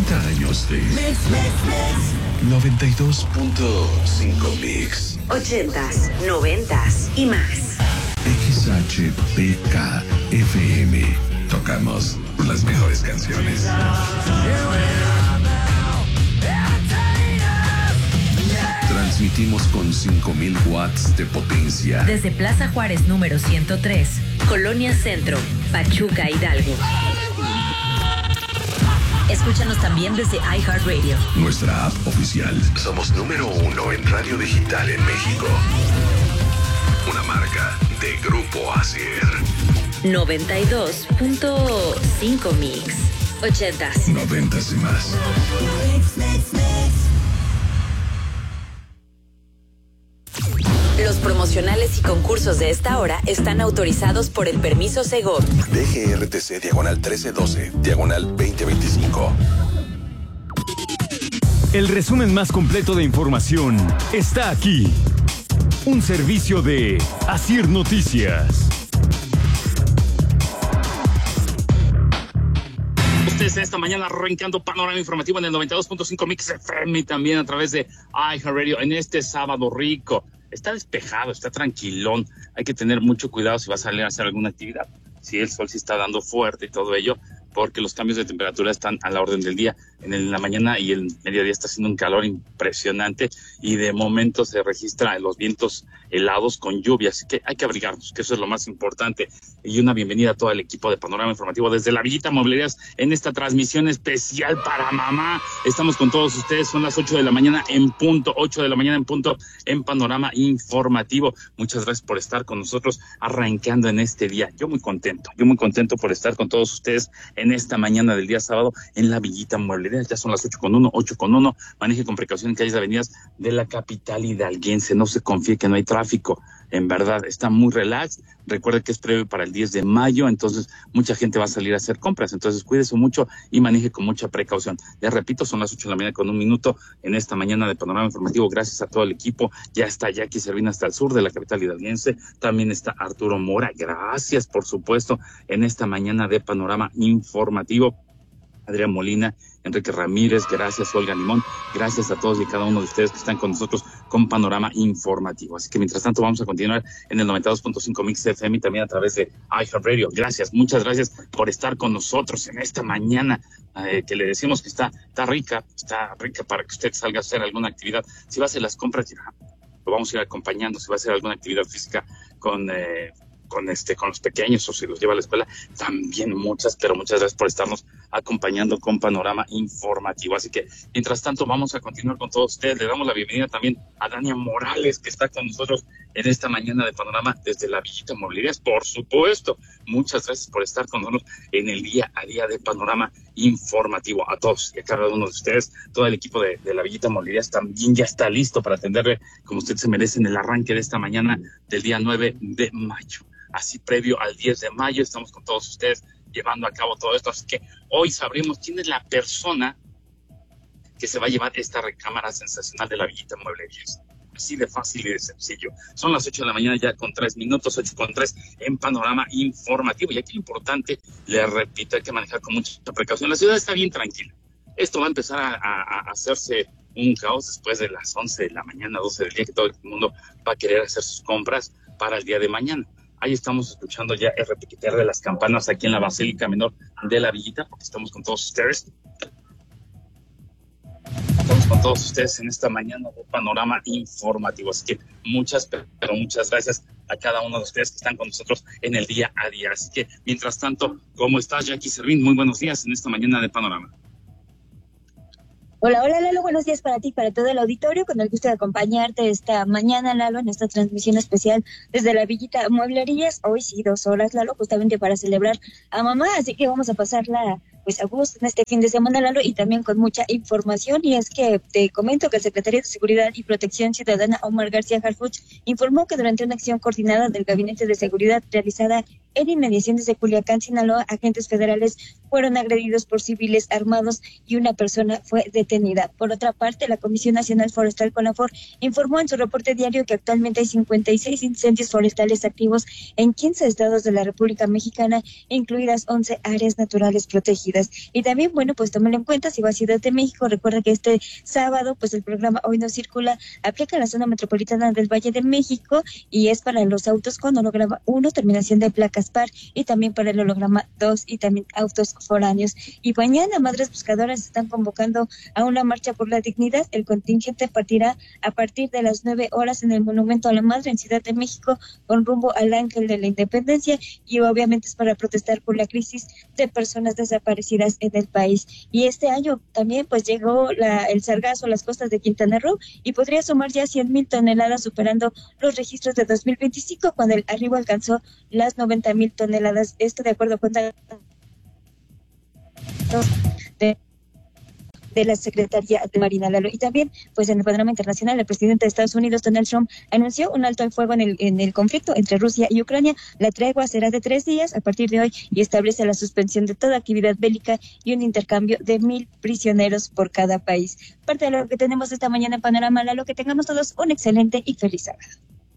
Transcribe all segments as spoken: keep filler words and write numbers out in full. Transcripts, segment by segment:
treinta años de Mix, Mix, Mix. noventa y dos punto cinco Mix. Ochentas, noventas y más. X H P K F M. Tocamos las mejores canciones. Transmitimos con cinco mil watts de potencia. Desde Plaza Juárez número ciento tres, Colonia Centro, Pachuca, Hidalgo. Escúchanos también desde iHeartRadio. Nuestra app oficial. Somos número uno en radio digital en México. Una marca de Grupo Asier. noventa y dos punto cinco Mix. Ochentas. Noventas y más. Mix, mix, mix. Los promocionales y concursos de esta hora están autorizados por el permiso Segov. D G R T C diagonal trece doce, diagonal veinte veinticinco. El resumen más completo de información está aquí. Un servicio de Asier Noticias. Ustedes esta mañana arrancando panorama informativo en el noventa y dos punto cinco Mix F M y también a través de iHeartRadio en este sábado rico. Está despejado, está tranquilón. Hay que tener mucho cuidado si va a salir a hacer alguna actividad. Si el sol sí está dando fuerte y todo ello, porque los cambios de temperatura están a la orden del día. En, el, en la mañana y el mediodía está haciendo un calor impresionante y de momento se registran los vientos helados con lluvia, así que hay que abrigarnos, que eso es lo más importante. Y una bienvenida a todo el equipo de Panorama Informativo desde la Villita Mueblerías en esta transmisión especial para mamá. Estamos con todos ustedes, son las ocho de la mañana en punto, ocho de la mañana en punto en Panorama Informativo. Muchas gracias por estar con nosotros arrancando en este día. Yo muy contento, yo muy contento por estar con todos ustedes en esta mañana del día sábado en la Villita Mueblerías. Ya son las ocho con uno, ocho con uno. Maneje con precaución en calles y avenidas de la capital hidalguense. No se confíe que no hay tráfico. En verdad, está muy relax. Recuerde que es previo para el diez de mayo, entonces mucha gente va a salir a hacer compras. Entonces cuídese mucho y maneje con mucha precaución. Ya repito, son las ocho de la mañana con un minuto en esta mañana de Panorama Informativo. Gracias a todo el equipo. Ya está Jackie Servín hasta el sur de la capital hidalguense. También está Arturo Mora. Gracias, por supuesto, en esta mañana de Panorama Informativo. Adrián Molina, Enrique Ramírez, gracias Olga Limón, gracias a todos y cada uno de ustedes que están con nosotros con Panorama Informativo. Así que mientras tanto vamos a continuar en el noventa y dos punto cinco Mix F M y también a través de iHeartRadio. Gracias, muchas gracias por estar con nosotros en esta mañana eh, que le decimos que está, está rica, está rica para que usted salga a hacer alguna actividad. Si va a hacer las compras, ya lo vamos a ir acompañando. Si va a hacer alguna actividad física con... Eh, con este con los pequeños o si los lleva a la escuela, también muchas, pero muchas gracias por estarnos acompañando con Panorama Informativo. Así que, mientras tanto, vamos a continuar con todos ustedes. Le damos la bienvenida también a Dania Morales, que está con nosotros en esta mañana de Panorama desde la Villita Mueblerías, por supuesto. Muchas gracias por estar con nosotros en el día a día de Panorama Informativo. A todos y a cada uno de ustedes, todo el equipo de, de la Villita Mueblerías también ya está listo para atenderle como usted se merece en el arranque de esta mañana del día nueve de mayo. Así previo al diez de mayo, estamos con todos ustedes llevando a cabo todo esto. Así que hoy sabremos quién es la persona que se va a llevar esta recámara sensacional de la Villita Mueblerías. Así de fácil y de sencillo. Son las ocho de la mañana ya con tres minutos, ocho con tres en Panorama Informativo. Y aquí lo importante, le repito, hay que manejar con mucha precaución. La ciudad está bien tranquila. Esto va a empezar a, a, a hacerse un caos después de las once de la mañana, doce del día, que todo el mundo va a querer hacer sus compras para el día de mañana. Ahí estamos escuchando ya el repiqueteo de las campanas aquí en la Basílica Menor de la Villita, porque estamos con todos ustedes. Estamos con todos ustedes en esta mañana de Panorama Informativo. Así que muchas, pero muchas gracias a cada uno de ustedes que están con nosotros en el día a día. Así que, mientras tanto, ¿cómo estás, Jackie Servín? Muy buenos días en esta mañana de Panorama. Hola, hola Lalo, buenos días para ti y para todo el auditorio, con el gusto de acompañarte esta mañana, Lalo, en esta transmisión especial desde la Villita Mueblerías. Hoy sí, dos horas, Lalo, justamente para celebrar a mamá, así que vamos a pasarla pues a gusto en este fin de semana, Lalo, y también con mucha información. Y es que te comento que el secretario de Seguridad y Protección Ciudadana, Omar García Harfuch, informó que durante una acción coordinada del Gabinete de Seguridad realizada en inmediaciones de Culiacán, Sinaloa, agentes federales fueron agredidos por civiles armados y una persona fue detenida. Por otra parte, la Comisión Nacional Forestal CONAFOR informó en su reporte diario que actualmente hay cincuenta y seis incendios forestales activos en quince estados de la República Mexicana, incluidas once áreas naturales protegidas. desaparecidas. Y también, bueno, pues tómalo en cuenta, si va a Ciudad de México, recuerda que este sábado, pues el programa Hoy No Circula aplica en la zona metropolitana del Valle de México y es para los autos con holograma uno, terminación de placas par, y también para el holograma dos y también autos foráneos. Y mañana, madres buscadoras están convocando a una marcha por la dignidad. El contingente partirá a partir de las nueve horas en el Monumento a la Madre en Ciudad de México con rumbo al Ángel de la Independencia, y obviamente es para protestar por la crisis de personas desaparecidas en el país. Y este año también pues llegó la, el sargazo a las costas de Quintana Roo y podría sumar ya cien mil toneladas, superando los registros de dos mil veinticinco, cuando el arribo alcanzó las noventa mil toneladas. Esto de acuerdo con datos de de la Secretaría de Marina, Lalo. Y también, pues en el panorama internacional, el presidente de Estados Unidos, Donald Trump, anunció un alto al fuego en el, en el conflicto entre Rusia y Ucrania. La tregua será de tres días a partir de hoy y establece la suspensión de toda actividad bélica y un intercambio de mil prisioneros por cada país. Parte de lo que tenemos esta mañana en Panorama, Lalo, que tengamos todos un excelente y feliz sábado.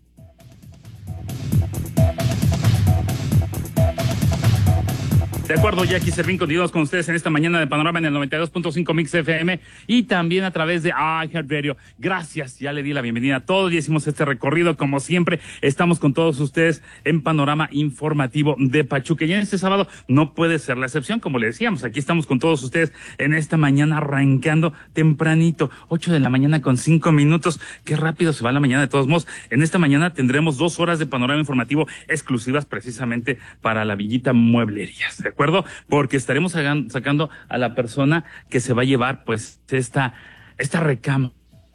De acuerdo, Jackie Servín, continuamos con ustedes en esta mañana de Panorama en el noventa y dos punto cinco Mix F M y también a través de iHeartRadio. Gracias, ya le di la bienvenida a todos y hicimos este recorrido. Como siempre, estamos con todos ustedes en Panorama Informativo de Pachuca. Y en este sábado no puede ser la excepción, como le decíamos. Aquí estamos con todos ustedes en esta mañana, arrancando tempranito, ocho de la mañana con cinco minutos. Qué rápido se va la mañana de todos modos. En esta mañana tendremos dos horas de Panorama Informativo exclusivas precisamente para la Villita Mueblerías. ¿De acuerdo? Porque estaremos sacando a la persona que se va a llevar pues esta, esta recámara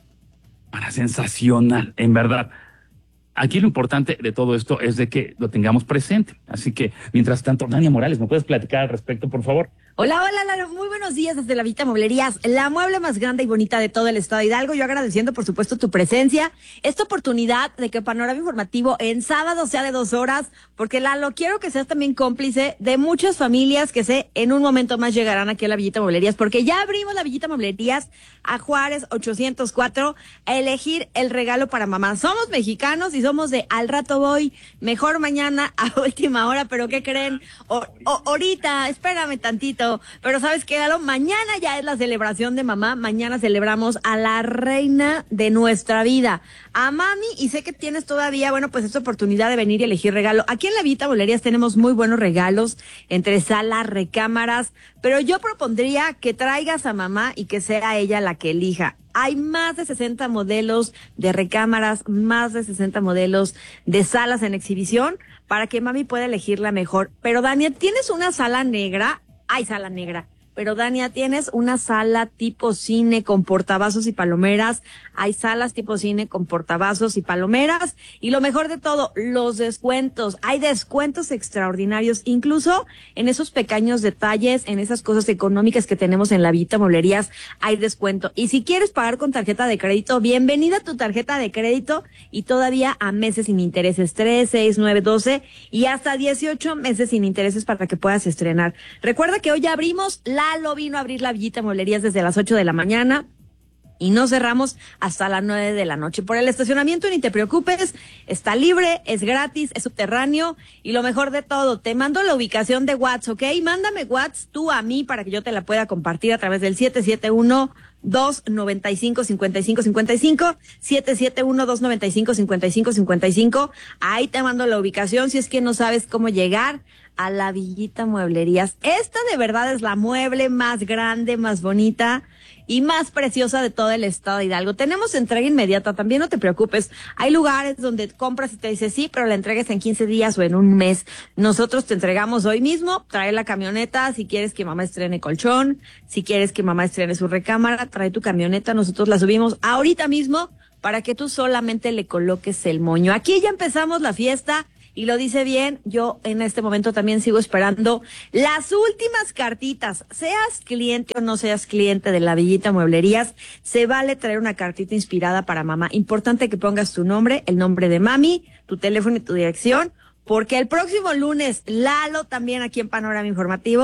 sensacional, en verdad. Aquí lo importante de todo esto es de que lo tengamos presente. Así que, mientras tanto, Dania Morales, ¿me puedes platicar al respecto, por favor? Hola, hola, Lalo. Muy buenos días desde la Villita Mueblerías, la mueble más grande y bonita de todo el estado de Hidalgo. Yo agradeciendo, por supuesto, tu presencia, esta oportunidad de que Panorama Informativo en sábado sea de dos horas, porque, Lalo, quiero que seas también cómplice de muchas familias que sé en un momento más llegarán aquí a la Villita Mueblerías, porque ya abrimos la Villita Mueblerías a Juárez ochocientos cuatro a elegir el regalo para mamá. Somos mexicanos y somos de al rato voy, mejor mañana a última hora, pero ¿qué creen? O, o, ahorita, espérame tantito. Pero ¿sabes qué, Lalo? Mañana ya es la celebración de mamá. Mañana celebramos a la reina de nuestra vida, a mami, y sé que tienes todavía, bueno, pues esta oportunidad de venir y elegir regalo. Aquí en la Villita Mueblerías tenemos muy buenos regalos, entre salas, recámaras, pero yo propondría que traigas a mamá y que sea ella la que elija. Hay más de sesenta modelos de recámaras, más de sesenta modelos de salas en exhibición para que mami pueda elegir la mejor. Pero, Dania, ¿tienes una sala negra? Hay sala negra. Pero, Dania, tienes una sala tipo cine con portavasos y palomeras. Hay salas tipo cine con portavasos y palomeras. Y lo mejor de todo, los descuentos. Hay descuentos extraordinarios, incluso en esos pequeños detalles, en esas cosas económicas que tenemos en la Villita Mueblerías, hay descuento. Y si quieres pagar con tarjeta de crédito, bienvenida a tu tarjeta de crédito y todavía a meses sin intereses, tres, seis, nueve, doce y hasta dieciocho meses sin intereses para que puedas estrenar. Recuerda que hoy ya abrimos la Lalo vino a abrir la Villita Mueblerías desde las ocho de la mañana y no cerramos hasta las nueve de la noche. Por el estacionamiento ni te preocupes, está libre, es gratis, es subterráneo y lo mejor de todo, te mando la ubicación de WhatsApp, ¿ok? Mándame WhatsApp tú a mí para que yo te la pueda compartir a través del siete siete uno, dos nueve cinco, cinco cinco cinco cinco, siete siete uno, dos nueve cinco, cinco cinco cinco cinco. Ahí te mando la ubicación si es que no sabes cómo llegar a la Villita Mueblerías. Esta de verdad es la mueble más grande, más bonita y más preciosa de todo el estado de Hidalgo. Tenemos entrega inmediata, también no te preocupes. Hay lugares donde compras y te dice sí, pero la entregues en quince días o en un mes. Nosotros te entregamos hoy mismo, trae la camioneta, si quieres que mamá estrene colchón, si quieres que mamá estrene su recámara, trae tu camioneta, nosotros la subimos ahorita mismo para que tú solamente le coloques el moño. Aquí ya empezamos la fiesta. Y lo dice bien, yo en este momento también sigo esperando las últimas cartitas. Seas cliente o no seas cliente de la Villita Mueblerías, se vale traer una cartita inspirada para mamá. Importante que pongas tu nombre, el nombre de mami, tu teléfono y tu dirección, porque el próximo lunes, Lalo, también aquí en Panorama Informativo,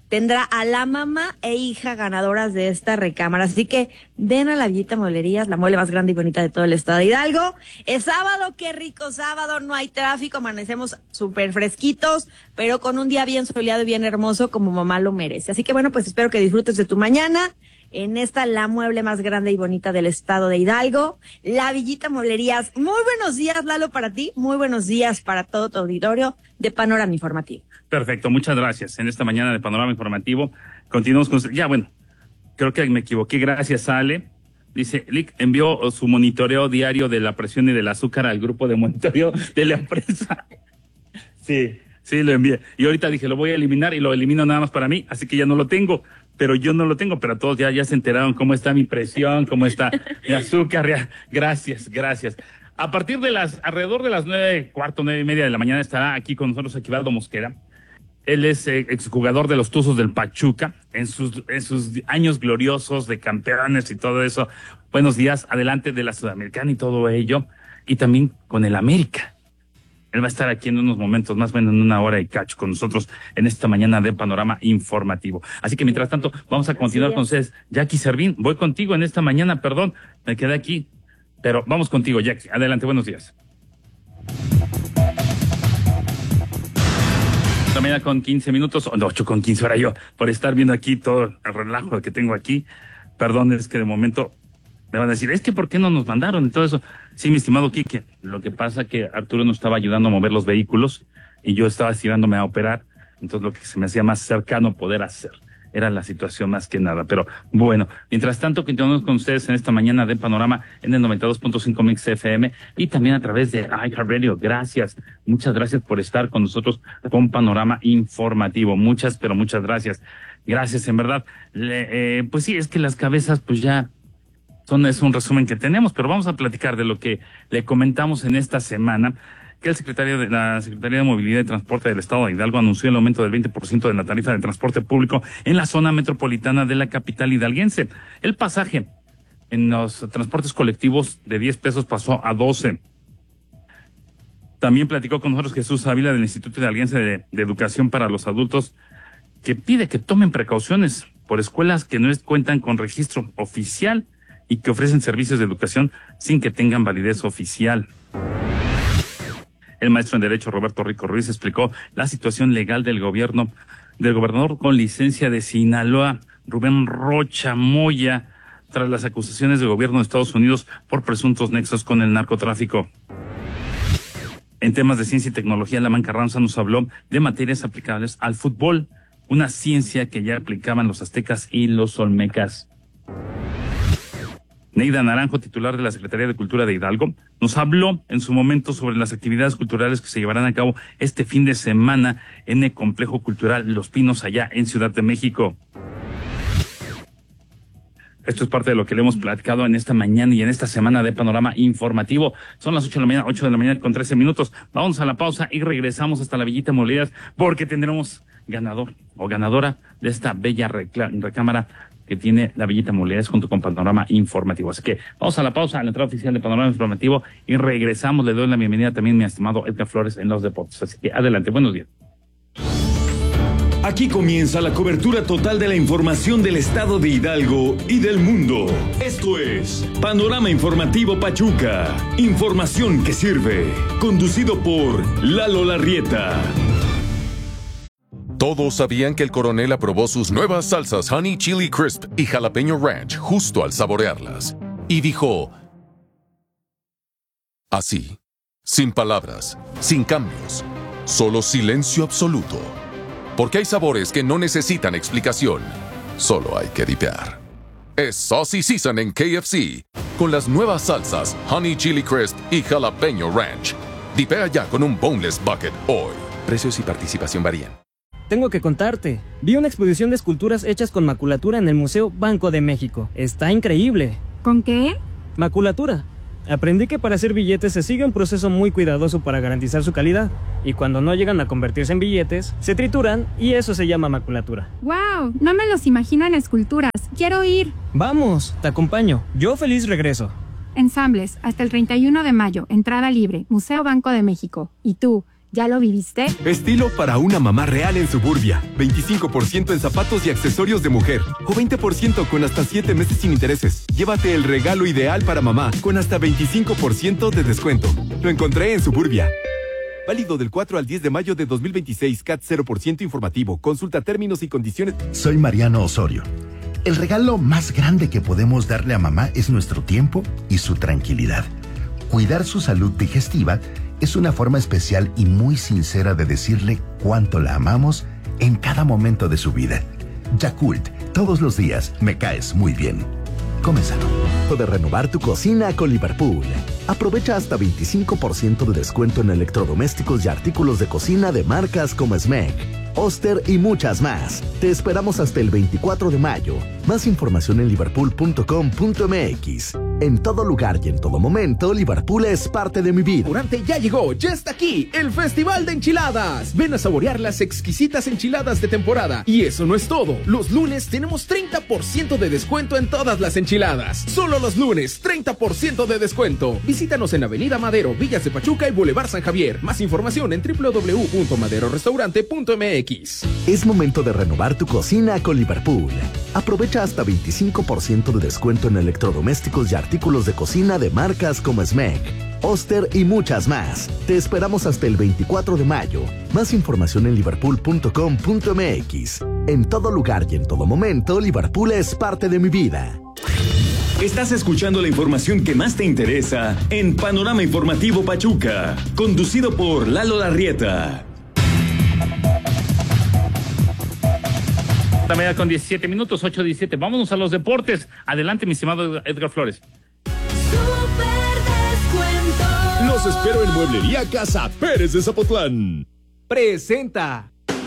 tendrá a la mamá e hija ganadoras de esta recámara. Así que ven a la Villita Mueblerías, la mueble más grande y bonita de todo el estado de Hidalgo. Es sábado, qué rico sábado, no hay tráfico, amanecemos súper fresquitos, pero con un día bien soleado y bien hermoso como mamá lo merece. Así que bueno, pues espero que disfrutes de tu mañana en esta, la mueble más grande y bonita del estado de Hidalgo, la Villita Mueblerías. Muy buenos días, Lalo, para ti, muy buenos días para todo tu auditorio de Panorama Informativo. Perfecto, muchas gracias. En esta mañana de Panorama Informativo, continuamos con... Ya, bueno, creo que me equivoqué, gracias, Ale. Dice, Lick envió su monitoreo diario de la presión y del azúcar al grupo de monitoreo de la empresa. Sí, sí, lo envié. Y ahorita dije, lo voy a eliminar y lo elimino nada más para mí, así que ya no lo tengo. Pero yo no lo tengo, pero todos ya, ya se enteraron cómo está mi presión, cómo está mi azúcar. Ya. Gracias, gracias. A partir de las, alrededor de las nueve, cuarto, nueve y media de la mañana estará aquí con nosotros Equivaldo Mosquera. Él es eh, exjugador de los Tuzos del Pachuca, en sus, en sus años gloriosos de campeones y todo eso. Buenos días, adelante de la Sudamericana y todo ello. Y también con el América. Él va a estar aquí en unos momentos, más o menos en una hora y cacho, con nosotros en esta mañana de Panorama Informativo. Así que mientras tanto, vamos a continuar con ustedes. Jackie Servín, voy contigo en esta mañana, perdón, me quedé aquí, pero vamos contigo, Jackie. Adelante, buenos días. Esta mañana con quince minutos, o no, ocho con quince, ahora yo, por estar viendo aquí todo el relajo que tengo aquí. Perdón, es que de momento me van a decir, es que ¿por qué no nos mandaron y todo eso? Sí, mi estimado Quique, lo que pasa que Arturo nos estaba ayudando a mover los vehículos y yo estaba estirándome a operar, entonces lo que se me hacía más cercano poder hacer era la situación más que nada. Pero bueno, mientras tanto continuamos con ustedes en esta mañana de Panorama en el noventa y dos punto cinco Mix F M y también a través de iHeartRadio. Gracias, muchas gracias por estar con nosotros con Panorama Informativo. Muchas, pero muchas gracias. Gracias, en verdad. Le, eh, pues sí, es que las cabezas pues ya... Son, es un resumen que tenemos, pero vamos a platicar de lo que le comentamos en esta semana, que el secretario de la Secretaría de Movilidad y Transporte del Estado de Hidalgo anunció el aumento del veinte por ciento de la tarifa de transporte público en la zona metropolitana de la capital hidalguense. El pasaje en los transportes colectivos de diez pesos pasó a doce. También platicó con nosotros Jesús Ávila del Instituto Hidalguense de, de Educación para los Adultos, que pide que tomen precauciones por escuelas que no cuentan con registro oficial y que ofrecen servicios de educación sin que tengan validez oficial. El maestro en Derecho Roberto Rico Ruiz explicó la situación legal del gobierno, del gobernador con licencia de Sinaloa, Rubén Rocha Moya, tras las acusaciones del gobierno de Estados Unidos por presuntos nexos con el narcotráfico. En temas de ciencia y tecnología, Lamán Carranza nos habló de materias aplicables al fútbol, una ciencia que ya aplicaban los aztecas y los olmecas. Neida Naranjo, titular de la Secretaría de Cultura de Hidalgo, nos habló en su momento sobre las actividades culturales que se llevarán a cabo este fin de semana en el Complejo Cultural Los Pinos, allá en Ciudad de México. Esto es parte de lo que le hemos platicado en esta mañana y en esta semana de Panorama Informativo. Son las ocho de la mañana, ocho de la mañana con trece minutos. Vamos a la pausa y regresamos hasta la Villita Mueblerías porque tendremos ganador o ganadora de esta bella recámara que tiene la Villita Mueblerías junto con Panorama Informativo. Así que vamos a la pausa, a la entrada oficial de Panorama Informativo y regresamos. Le doy la bienvenida también a mi estimado Edgar Flores en los deportes. Así que adelante, buenos días. Aquí comienza la cobertura total de la información del estado de Hidalgo y del mundo. Esto es Panorama Informativo Pachuca. Información que sirve. Conducido por Lalo Larrieta. Todos sabían que el coronel aprobó sus nuevas salsas Honey Chili Crisp y Jalapeño Ranch justo al saborearlas. Y dijo... así, sin palabras, sin cambios, solo silencio absoluto. Porque hay sabores que no necesitan explicación, solo hay que dipear. Es Saucy Season en K F C, con las nuevas salsas Honey Chili Crisp y Jalapeño Ranch. Dipea ya con un Boneless Bucket hoy. Precios y participación varían. Tengo que contarte, vi una exposición de esculturas hechas con maculatura en el Museo Banco de México. Está increíble. ¿Con qué? Maculatura. Aprendí que para hacer billetes se sigue un proceso muy cuidadoso para garantizar su calidad, y cuando no llegan a convertirse en billetes, se trituran y eso se llama maculatura. ¡Wow! No me los imagino en esculturas. ¡Quiero ir! Vamos, te acompaño. Yo feliz regreso. Ensambles, hasta el treinta y uno de mayo, entrada libre, Museo Banco de México. ¿Y tú? ¿Ya lo viviste? Estilo para una mamá real en Suburbia. veinticinco por ciento en zapatos y accesorios de mujer. O veinte por ciento con hasta siete meses sin intereses. Llévate el regalo ideal para mamá con hasta veinticinco por ciento de descuento. Lo encontré en Suburbia. Válido del cuatro al diez de mayo de dos mil veintiséis. C A T cero por ciento informativo. Consulta términos y condiciones. Soy Mariano Osorio. El regalo más grande que podemos darle a mamá es nuestro tiempo y su tranquilidad. Cuidar su salud digestiva es una forma especial y muy sincera de decirle cuánto la amamos en cada momento de su vida. Yakult, todos los días me caes muy bien. Come sano. De renovar tu cocina con Liverpool. Aprovecha hasta veinticinco por ciento de descuento en electrodomésticos y artículos de cocina de marcas como Smeg, Oster y muchas más. Te esperamos hasta el veinticuatro de mayo. Más información en liverpool punto com punto m x. En todo lugar y en todo momento, Liverpool es parte de mi vida. Durante ya llegó, ya está aquí, el Festival de Enchiladas. Ven a saborear las exquisitas enchiladas de temporada. Y eso no es todo. Los lunes tenemos treinta por ciento de descuento en todas las enchiladas. Solo los lunes, treinta por ciento de descuento. Visítanos en Avenida Madero, Villas de Pachuca y Boulevard San Javier. Más información en w w w punto madero restaurante punto m x. Es momento de renovar tu cocina con Liverpool. Aprovecha hasta veinticinco por ciento de descuento en electrodomésticos y artículos de cocina de marcas como Smeg, Oster y muchas más. Te esperamos hasta el veinticuatro de mayo. Más información en liverpool punto com punto m x. En todo lugar y en todo momento, Liverpool es parte de mi vida. Estás escuchando la información que más te interesa en Panorama Informativo Pachuca, conducido por Lalo Larrieta. La media con diecisiete minutos, ocho diecisiete. Vámonos a los deportes. Adelante, mi estimado Edgar Flores. Los espero en Mueblería Casa Pérez de Zapotlán. Presenta.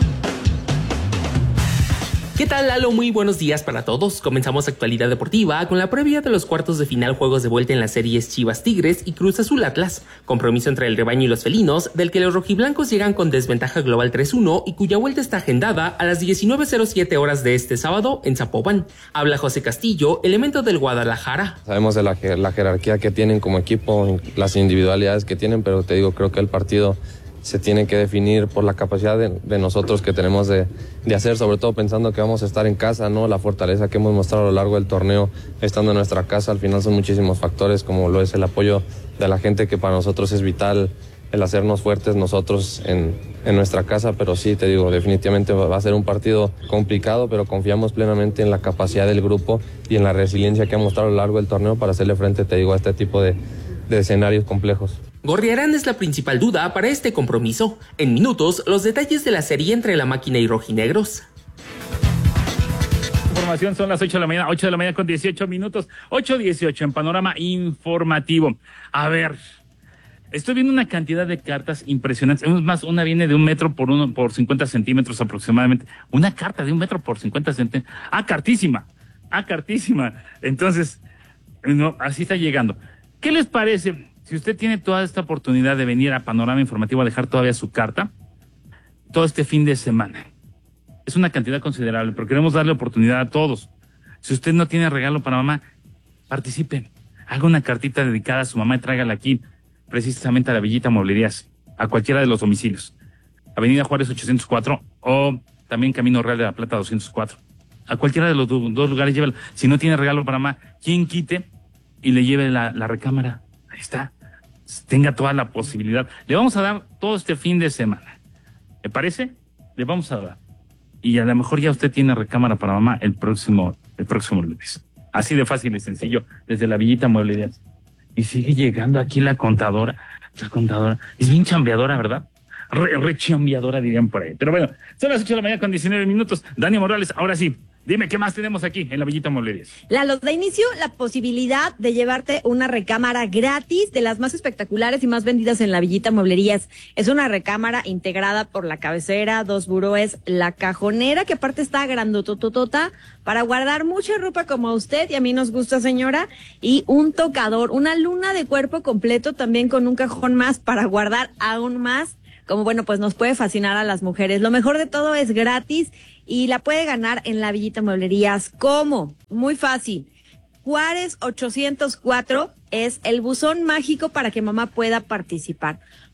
¿Qué tal, Lalo? Muy buenos días para todos. Comenzamos actualidad deportiva con la previa de los cuartos de final, juegos de vuelta en las series Chivas Tigres y Cruz Azul Atlas. Compromiso entre el rebaño y los felinos, del que los rojiblancos llegan con desventaja global tres uno y cuya vuelta está agendada a las diecinueve cero siete horas de este sábado en Zapopan. Habla José Castillo, elemento del Guadalajara. Sabemos de la, la jerarquía que tienen como equipo, las individualidades que tienen, pero te digo, creo que el partido se tiene que definir por la capacidad de, de nosotros que tenemos de, de hacer, sobre todo pensando que vamos a estar en casa, ¿no? La fortaleza que hemos mostrado a lo largo del torneo, estando en nuestra casa, al final son muchísimos factores, como lo es el apoyo de la gente, que para nosotros es vital el hacernos fuertes nosotros en, en nuestra casa, pero sí, te digo, definitivamente va a ser un partido complicado, pero confiamos plenamente en la capacidad del grupo y en la resiliencia que ha mostrado a lo largo del torneo para hacerle frente, te digo, a este tipo de, de escenarios complejos. Gorriarán es la principal duda para este compromiso. En minutos, los detalles de la serie entre la máquina y rojinegros. Información, son las ocho de la mañana, ocho de la mañana con dieciocho minutos, ocho dieciocho en Panorama Informativo. A ver, estoy viendo una cantidad de cartas impresionantes. Es más, una viene de un metro por uno por cincuenta centímetros aproximadamente. Una carta de un metro por cincuenta centímetros. Ah, cartísima. Ah, cartísima. Entonces, no, así está llegando. ¿Qué les parece? Si usted tiene toda esta oportunidad de venir a Panorama Informativo a dejar todavía su carta, todo este fin de semana. Es una cantidad considerable, pero queremos darle oportunidad a todos. Si usted no tiene regalo para mamá, participe. Haga una cartita dedicada a su mamá y tráigala aquí, precisamente a la Villita Mueblerías, a cualquiera de los domicilios. Avenida Juárez ochocientos cuatro o también Camino Real de la Plata doscientos cuatro. A cualquiera de los do- dos lugares llévelo. Si no tiene regalo para mamá, ¿quién quite y le lleve la, la recámara? Ahí está. Tenga toda la posibilidad. Le vamos a dar todo este fin de semana. ¿Le parece? Le vamos a dar. Y a lo mejor ya usted tiene recámara para mamá el próximo, el próximo lunes. Así de fácil y sencillo, desde la Villita Mueblerías. Y sigue llegando aquí la contadora. La contadora. Es bien chambeadora, ¿verdad? Re, re chambeadora, dirían por ahí. Pero bueno, son las ocho de la mañana con diecinueve minutos. Dani Morales, ahora sí. Dime, ¿qué más tenemos aquí en la Villita Mueblerías? Lalo, da inicio la posibilidad de llevarte una recámara gratis, de las más espectaculares y más vendidas en la Villita Mueblerías. Es una recámara integrada por la cabecera, dos buróes, la cajonera, que aparte está grandotototota, para guardar mucha ropa como a usted y a mí nos gusta, señora, y un tocador, una luna de cuerpo completo también con un cajón más para guardar aún más. Como bueno, pues nos puede fascinar a las mujeres. Lo mejor de todo es gratis y la puede ganar en la Villita Mueblerías. ¿Cómo? Muy fácil. Juárez ochocientos cuatro es el buzón mágico para que mamá pueda participar.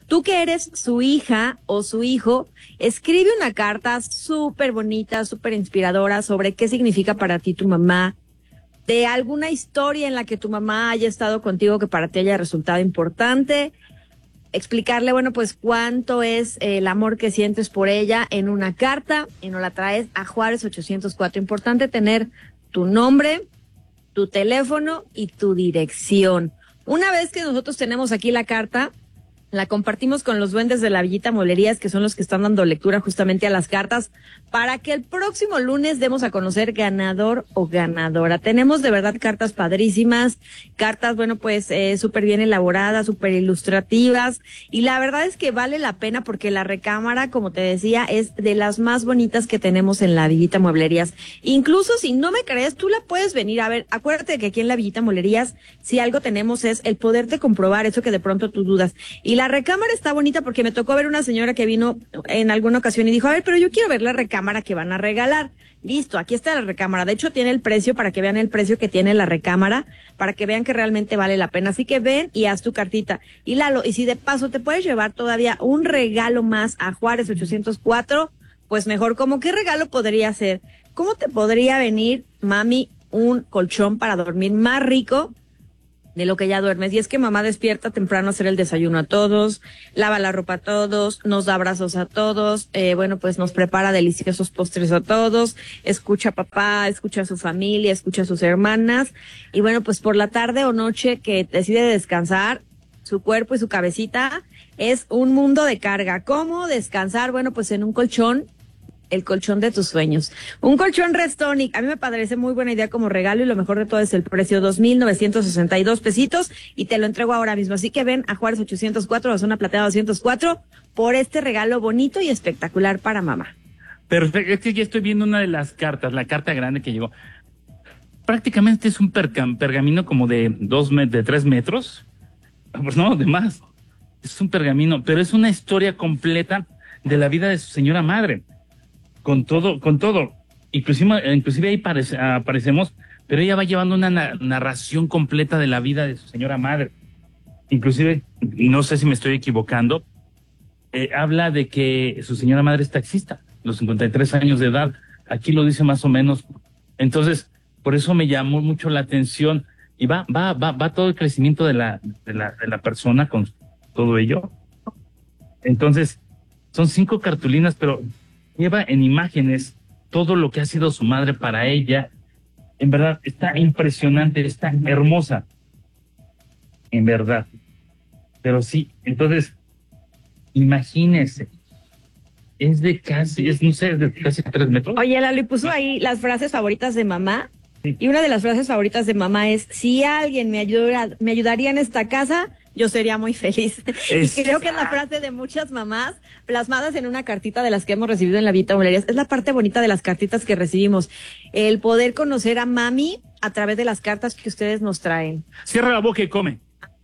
Tú que eres su hija o su hijo, escribe una carta súper bonita, súper inspiradora sobre qué significa para ti tu mamá, de alguna historia en la que tu mamá haya estado contigo que para ti haya resultado importante, explicarle, bueno, pues cuánto es el amor que sientes por ella en una carta y nos la traes a Juárez ochocientos cuatro. Importante tener tu nombre, tu teléfono y tu dirección. Una vez que nosotros tenemos aquí la carta, la compartimos con los duendes de la Villita Mueblerías, que son los que están dando lectura justamente a las cartas, para que el próximo lunes demos a conocer ganador o ganadora. Tenemos de verdad cartas padrísimas, cartas, bueno, pues eh, súper bien elaboradas, súper ilustrativas, y la verdad es que vale la pena porque la recámara, como te decía, es de las más bonitas que tenemos en la Villita Mueblerías. Incluso si no me crees, tú la puedes venir a ver. Acuérdate que aquí en la Villita Mueblerías, si algo tenemos es el poderte comprobar eso que de pronto tú dudas. Y la recámara está bonita porque me tocó ver una señora que vino en alguna ocasión y dijo, a ver, pero yo quiero ver la recámara que van a regalar. Listo, aquí está la recámara. De hecho, tiene el precio para que vean el precio que tiene la recámara, para que vean que realmente vale la pena. Así que ven y haz tu cartita. Y Lalo, y si de paso te puedes llevar todavía un regalo más a Juárez ochocientos cuatro, pues mejor. ¿Cómo qué regalo podría ser? ¿Cómo te podría venir, mami, un colchón para dormir más rico de lo que ya duermes? Y es que mamá despierta temprano a hacer el desayuno a todos, lava la ropa a todos, nos da abrazos a todos, eh, bueno, pues nos prepara deliciosos postres a todos, escucha a papá, escucha a su familia, escucha a sus hermanas, y bueno, pues por la tarde o noche que decide descansar, su cuerpo y su cabecita es un mundo de carga. ¿Cómo descansar? Bueno, pues en un colchón, el colchón de tus sueños. Un colchón Restonic, a mí me parece muy buena idea como regalo, y lo mejor de todo es el precio, dos mil novecientos sesenta y dos pesitos, y te lo entrego ahora mismo. Así que ven a Juárez ochocientos cuatro, a Zona Plateada doscientos cuatro, por este regalo bonito y espectacular para mamá. Perfecto, es que ya estoy viendo una de las cartas, la carta grande que llegó. Prácticamente es un percam, pergamino como de dos, de tres metros. Pues no, de más. Es un pergamino, pero es una historia completa de la vida de su señora madre. Con todo, con todo. Inclusive, inclusive ahí parece, aparecemos, pero ella va llevando una na- narración completa de la vida de su señora madre. Inclusive, no sé si me estoy equivocando, eh, habla de que su señora madre es taxista, los cincuenta y tres años de edad. Aquí lo dice más o menos. Entonces, por eso me llamó mucho la atención. Y va, va, va, va todo el crecimiento de la, de la, de la persona con todo ello. Entonces, son cinco cartulinas, pero lleva en imágenes todo lo que ha sido su madre para ella. En verdad, está impresionante, está hermosa. En verdad. Pero sí, entonces, imagínese. Es de casi, es, no sé, es de casi tres metros. Oye, Lalo, y puso ahí las frases favoritas de mamá. Sí. Y una de las frases favoritas de mamá es, si alguien me ayuda, me ayudaría en esta casa, yo sería muy feliz. Es... Y creo que es la frase de muchas mamás plasmadas en una cartita de las que hemos recibido en la Villita Mueblerías. Es la parte bonita de las cartitas que recibimos. El poder conocer a mami a través de las cartas que ustedes nos traen. Cierra la boca y come.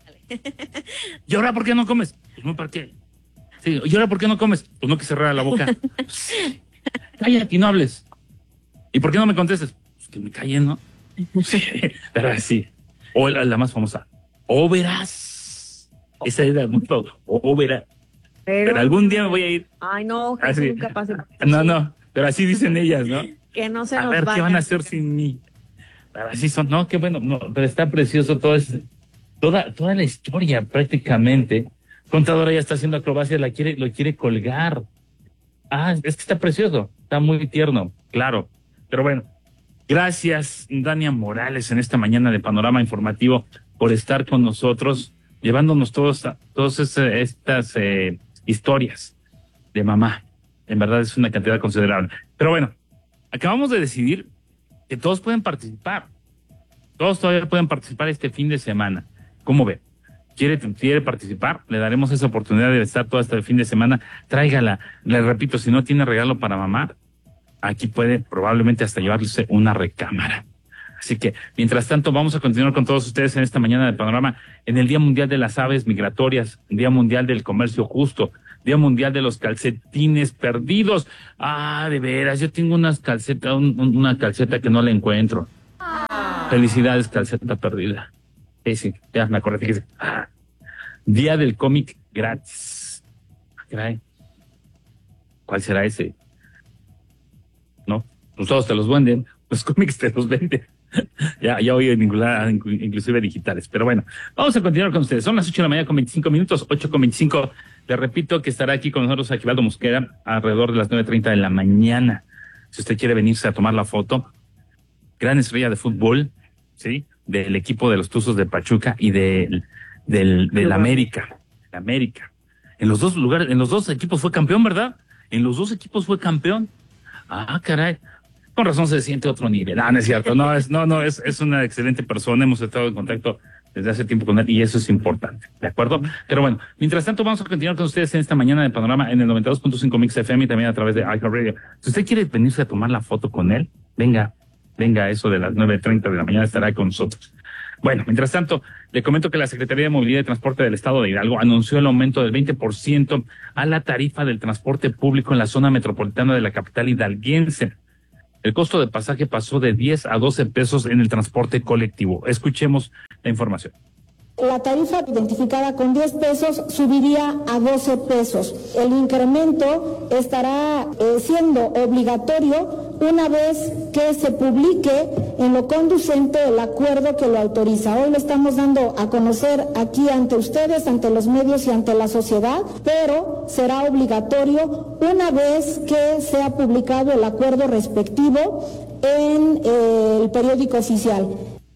¿Y ahora por qué no comes? Pues no, ¿para qué? Sí, ¿y ahora por qué no comes? Pues no, que cerrar la boca. Cállate y no hables. ¿Y por qué no me contestes? Pues que me callen, ¿no? Sí, pero así. O la, la más famosa. O verás. Esa era muy todo. O verás. Pero, pero algún día me voy a ir. Ay, no, que así. Nunca pase. No, no, pero así dicen ellas, ¿no? Que no se a nos ver, vaya. ¿qué van a hacer sin mí? Pero así son, no, qué bueno, no, pero está precioso todo es, toda, toda la historia prácticamente. Contadora ya está haciendo acrobacia, la quiere, lo quiere colgar. Ah, es que está precioso, está muy tierno, claro. Pero bueno, gracias, Dania Morales, en esta mañana de Panorama Informativo, por estar con nosotros, llevándonos todos, todas estas eh, historias de mamá. En verdad es una cantidad considerable. Pero bueno, acabamos de decidir que todos pueden participar. Todos todavía pueden participar este fin de semana. ¿Cómo ve? ¿Quiere, quiere participar? Le daremos esa oportunidad de estar todo este fin de semana. Tráigala. Le repito, si no tiene regalo para mamá, aquí puede probablemente hasta llevarse una recámara. Así que, mientras tanto, vamos a continuar con todos ustedes en esta mañana de Panorama, en el Día Mundial de las Aves Migratorias, Día Mundial del Comercio Justo, Día Mundial de los Calcetines Perdidos. Ah, de veras, yo tengo unas calcetas, un, una calceta que no la encuentro. Ah. Felicidades, calceta perdida. Sí, sí, ya me acordé. Ah. Día del cómic gratis. caray, ¿cuál será ese? ¿No? Pues todos te los venden, los cómics te los venden. ya, ya hoy vincular, inclusive digitales. Pero bueno, vamos a continuar con ustedes. Son las ocho de la mañana con veinticinco minutos, ocho con veinticinco. Les repito que estará aquí con nosotros Aquivaldo Mosquera alrededor de las nueve treinta de la mañana. Si usted quiere venirse a tomar la foto, gran estrella de fútbol, ¿sí? Del equipo de los Tuzos de Pachuca y de, del, del América. El América. En los dos lugares, en los dos equipos fue campeón, ¿verdad? En los dos equipos fue campeón. Ah, caray. Con razón se siente otro nivel. Ah, no es cierto. No, es, no, no, es, es una excelente persona. Hemos estado en contacto desde hace tiempo con él y eso es importante. ¿De acuerdo? Pero bueno, mientras tanto vamos a continuar con ustedes en esta mañana de Panorama en el noventa y dos punto cinco Mix F M y también a través de iHeartRadio. Si usted quiere venirse a tomar la foto con él, venga, venga a eso de las nueve treinta de la mañana, estará con nosotros. Bueno, mientras tanto, le comento que la Secretaría de Movilidad y Transporte del Estado de Hidalgo anunció el aumento del veinte por ciento a la tarifa del transporte público en la zona metropolitana de la capital hidalguense. El costo de pasaje pasó de diez a doce pesos en el transporte colectivo. Escuchemos la información. La tarifa identificada con diez pesos subiría a doce pesos. El incremento estará eh, siendo obligatorio una vez que se publique en lo conducente el acuerdo que lo autoriza. Hoy lo estamos dando a conocer aquí ante ustedes, ante los medios y ante la sociedad, pero será obligatorio una vez que sea publicado el acuerdo respectivo en eh, el periódico oficial.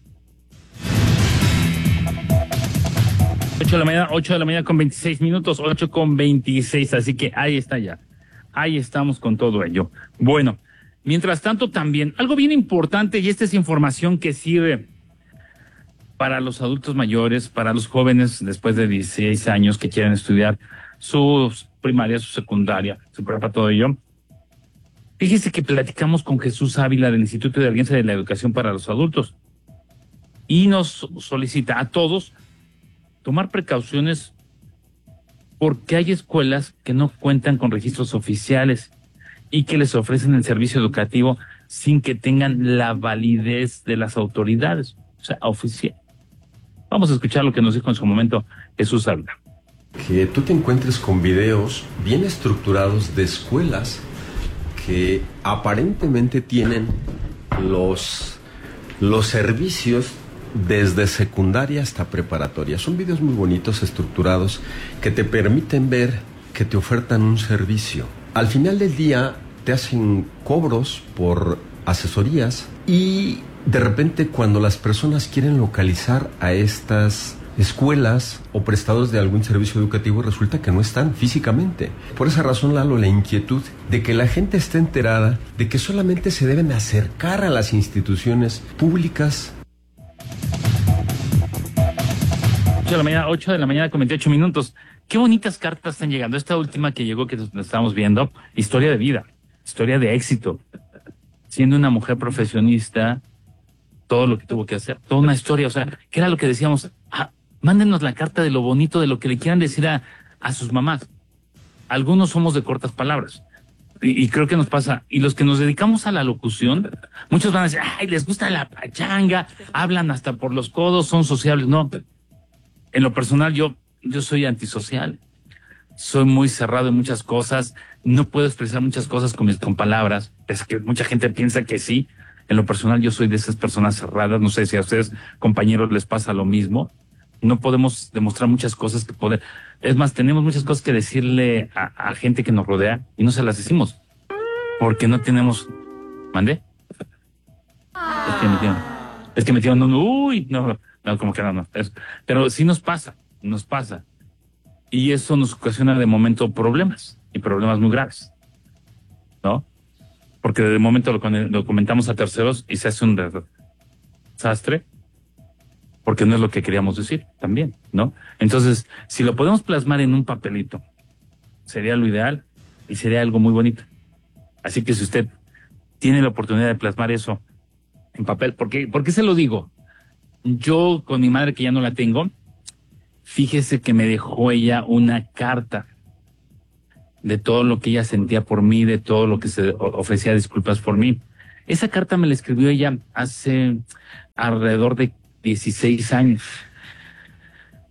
ocho de la mañana, ocho de la mañana con veintiséis minutos, ocho con veintiséis, así que ahí está ya. Ahí estamos con todo ello. Bueno, mientras tanto también, algo bien importante, y esta es información que sirve para los adultos mayores, para los jóvenes después de dieciséis años que quieren estudiar su primaria, su secundaria, su prepa, todo ello. Fíjese que platicamos con Jesús Ávila del Instituto de Alianza de la Educación para los Adultos y nos solicita a todos tomar precauciones porque hay escuelas que no cuentan con registros oficiales y que les ofrecen el servicio educativo sin que tengan la validez de las autoridades, o sea, oficial. Vamos a escuchar lo que nos dijo en su momento Jesús Ávila. Que tú te encuentres con videos bien estructurados de escuelas que aparentemente tienen los, los servicios desde secundaria hasta preparatoria. Son videos muy bonitos, estructurados, que te permiten ver que te ofertan un servicio. Al final del día te hacen cobros por asesorías y de repente cuando las personas quieren localizar a estas escuelas o prestadores de algún servicio educativo resulta que no están físicamente. Por esa razón, Lalo, la inquietud de que la gente esté enterada de que solamente se deben acercar a las instituciones públicas. ocho de la mañana, ocho de la mañana con veintiocho minutos. Qué bonitas cartas están llegando. Esta última que llegó, que nos estamos viendo, historia de vida, historia de éxito. Siendo una mujer profesionista, todo lo que tuvo que hacer, toda una historia. O sea, ¿qué era lo que decíamos? Ah, mándenos la carta de lo bonito, de lo que le quieran decir a, a sus mamás. Algunos somos de cortas palabras. Y, y creo que nos pasa. Y los que nos dedicamos a la locución, muchos van a decir, ay, les gusta la pachanga, hablan hasta por los codos, son sociables. No. En lo personal, yo, yo soy antisocial. Soy muy cerrado en muchas cosas. No puedo expresar muchas cosas con mis con palabras. Es que mucha gente piensa que sí. En lo personal, yo soy de esas personas cerradas. No sé si a ustedes, compañeros, les pasa lo mismo. No podemos demostrar muchas cosas que poder. Es más, tenemos muchas cosas que decirle a, a gente que nos rodea y no se las decimos. Porque no tenemos. ¿Mandé? Es que metieron. Es que metieron. No, uy, no. No, como que no, no. Es, pero sí nos pasa, nos pasa. Y eso nos ocasiona de momento problemas, y problemas muy graves, ¿no? Porque de momento lo, lo comentamos a terceros y se hace un desastre, porque no es lo que queríamos decir también, ¿no? Entonces, si lo podemos plasmar en un papelito, sería lo ideal y sería algo muy bonito. Así que si usted tiene la oportunidad de plasmar eso en papel, ¿por qué, ¿por qué se lo digo? Yo, con mi madre, que ya no la tengo, fíjese que me dejó ella una carta de todo lo que ella sentía por mí, de todo lo que se ofrecía disculpas por mí. Esa carta me la escribió ella hace alrededor de dieciséis años.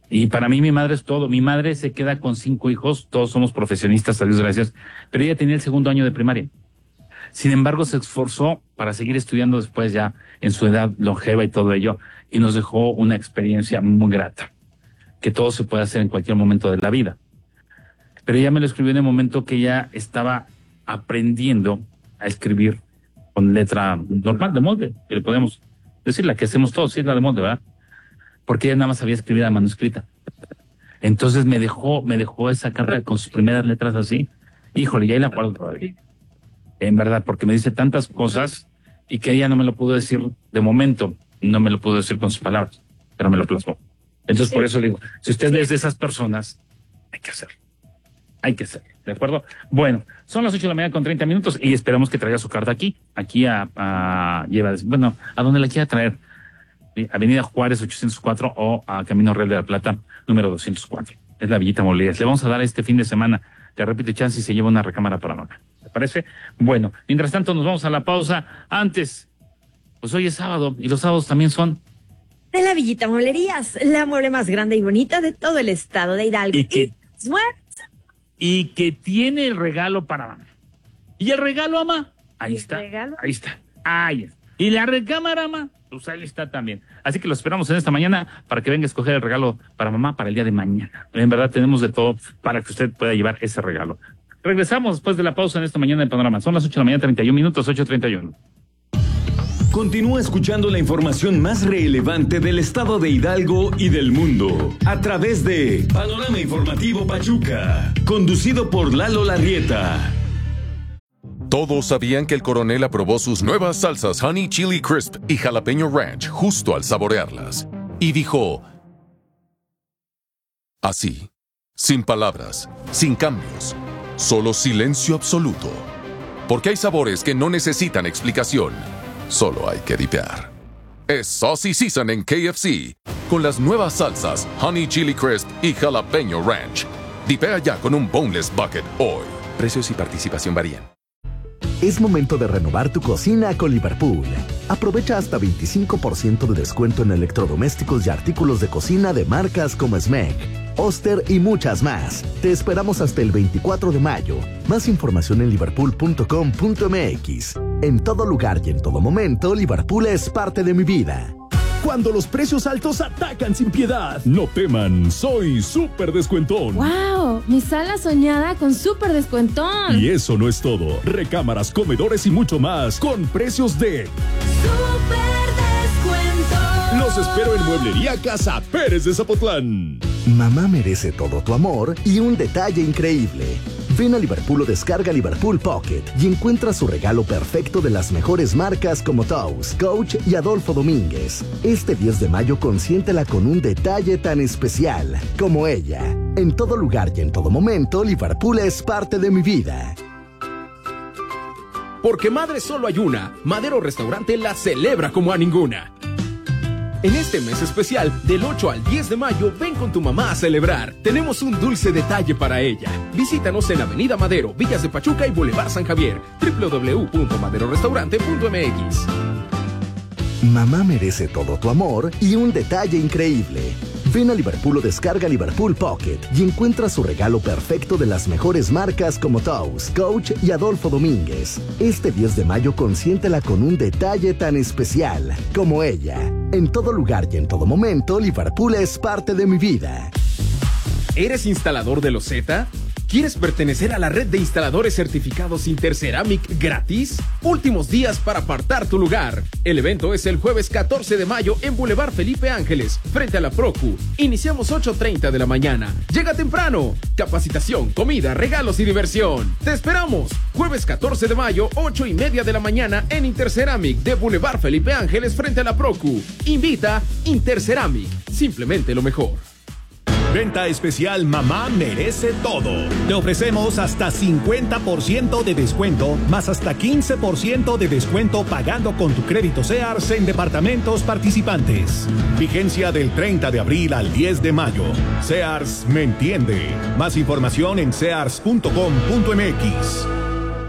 Y para mí mi madre es todo. Mi madre se queda con cinco hijos, todos somos profesionistas, a Dios gracias, pero ella tenía el segundo año de primaria. Sin embargo, se esforzó para seguir estudiando después ya en su edad longeva y todo ello, y nos dejó una experiencia muy grata, que todo se puede hacer en cualquier momento de la vida. Pero ella me lo escribió en el momento que ella estaba aprendiendo a escribir con letra normal, de molde, que le podemos decir, la que hacemos todos, sí, es la de molde, ¿verdad? Porque ella nada más sabía escribir a manuscrita. Entonces me dejó, me dejó esa carta con sus primeras letras así. Híjole, y ahí la guardo todavía. En verdad, porque me dice tantas cosas y que ella no me lo pudo decir de momento, no me lo pudo decir con sus palabras, pero me lo plasmó. Entonces sí. Por eso le digo, si usted es de esas personas, hay que hacerlo. Hay que hacerlo, ¿de acuerdo? Bueno, son las ocho de la mañana con treinta minutos y esperamos que traiga su carta aquí, aquí a, a lleva, bueno, a donde la quiera traer. Avenida Juárez ochocientos cuatro o a Camino Real de la Plata, número doscientos cuatro. Es la Villita Molerías. Le vamos a dar este fin de semana, te repito, chance y se lleva una recámara para mamá. ¿Te parece? Bueno, mientras tanto nos vamos a la pausa. Antes, pues hoy es sábado y los sábados también son de la Villita Mueblerías, la mueble más grande y bonita de todo el estado de Hidalgo. Y que, y que tiene el regalo para mamá. ¿Y el regalo, mamá? Ahí está, regalo? ahí está, ahí está. ¿Y la recámara, mamá? Pues ahí está también. Así que lo esperamos en esta mañana para que venga a escoger el regalo para mamá para el día de mañana. En verdad tenemos de todo para que usted pueda llevar ese regalo. Regresamos después de la pausa en esta mañana de Panorama. Son las ocho de la mañana, treinta y un minutos, ocho treinta y uno. Continúa escuchando la información más relevante del estado de Hidalgo y del mundo a través de Panorama Informativo Pachuca, conducido por Lalo Larrieta. Todos sabían que el coronel aprobó sus nuevas salsas Honey Chili Crisp y Jalapeño Ranch justo al saborearlas. Y dijo, así, sin palabras, sin cambios, solo silencio absoluto. Porque hay sabores que no necesitan explicación, solo hay que dipear. Es Saucy Season en K F C, con las nuevas salsas Honey Chili Crisp y Jalapeño Ranch. Dipea ya con un Boneless Bucket hoy. Precios y participación varían. Es momento de renovar tu cocina con Liverpool. Aprovecha hasta veinticinco por ciento de descuento en electrodomésticos y artículos de cocina de marcas como Smeg, Oster y muchas más. Te esperamos hasta el veinticuatro de mayo. Más información en liverpool punto com punto m x. En todo lugar y en todo momento, Liverpool es parte de mi vida. Cuando los precios altos atacan sin piedad. No teman, soy súper descuentón. ¡Wow! Mi sala soñada con súper descuentón. Y eso no es todo. Recámaras, comedores y mucho más con precios de súper descuento. Los espero en Mueblería Casa Pérez de Zapotlán. Mamá merece todo tu amor y un detalle increíble. Ven a Liverpool o descarga Liverpool Pocket y encuentra su regalo perfecto de las mejores marcas como Toast, Coach y Adolfo Domínguez. Este diez de mayo consiéntela con un detalle tan especial como ella. En todo lugar y en todo momento, Liverpool es parte de mi vida. Porque madre solo hay una, Madero Restaurante la celebra como a ninguna. En este mes especial, del ocho al diez de mayo, ven con tu mamá a celebrar. Tenemos un dulce detalle para ella. Visítanos en Avenida Madero, Villas de Pachuca y Boulevard San Javier. doble u doble u doble u punto madero restaurante punto m x. Mamá merece todo tu amor y un detalle increíble. Ven a Liverpool o descarga Liverpool Pocket y encuentra su regalo perfecto de las mejores marcas como Toast, Coach y Adolfo Domínguez. Este diez de mayo consiéntela con un detalle tan especial como ella. En todo lugar y en todo momento, Liverpool es parte de mi vida. ¿Eres instalador de loseta? ¿Quieres pertenecer a la red de instaladores certificados Interceramic gratis? Últimos días para apartar tu lugar. El evento es el jueves catorce de mayo en Boulevard Felipe Ángeles, frente a la Procu. Iniciamos ocho treinta de la mañana. Llega temprano. Capacitación, comida, regalos y diversión. ¡Te esperamos! Jueves catorce de mayo, ocho y media de la mañana en Interceramic de Boulevard Felipe Ángeles, frente a la Procu. Invita Interceramic. Simplemente lo mejor. Venta especial Mamá Merece Todo. Te ofrecemos hasta cincuenta por ciento de descuento, más hasta quince por ciento de descuento pagando con tu crédito Sears en departamentos participantes. Vigencia del treinta de abril al diez de mayo. Sears me entiende. Más información en sears punto com punto m x.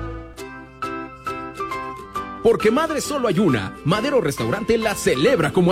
Porque madre solo hay una, Madero Restaurante la celebra como